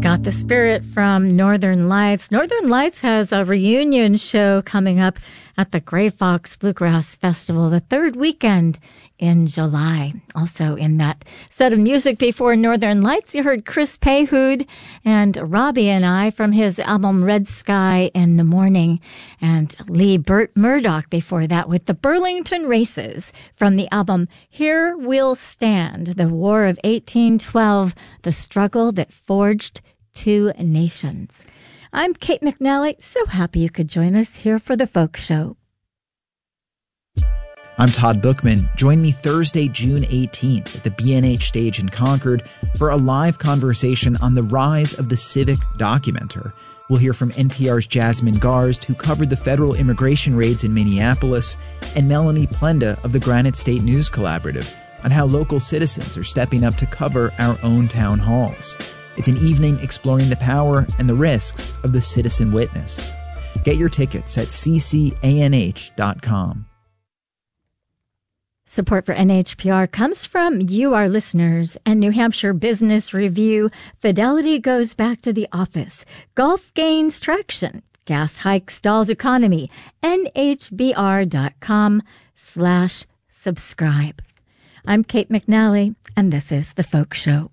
Got the Spirit from Northern Lights. Northern Lights has a reunion show coming up at the Gray Fox Bluegrass Festival the third weekend in July. Also in that set of music before Northern Lights, you heard Chris Payhood and Robbie and I from his album Red Sky in the Morning, and Lee Murdoch before that with the Burlington Races from the album Here We'll Stand, the War of 1812, the struggle that forged two nations. I'm Kate McNally. So happy you could join us here for the Folk Show. I'm Todd Bookman. Join me Thursday, June 18th at the B&H Stage in Concord for a live conversation on the rise of the civic documenter. We'll hear from NPR's Jasmine Garsd, who covered the federal immigration raids in Minneapolis, and Melanie Plenda of the Granite State News Collaborative on how local citizens are stepping up to cover our own town halls. It's an evening exploring the power and the risks of the citizen witness. Get your tickets at ccanh.com. Support for NHPR comes from you, our listeners, and New Hampshire Business Review. Fidelity goes back to the office. Golf gains traction. Gas hike stalls economy. NHBR.com/subscribe. I'm Kate McNally, and this is The Folk Show.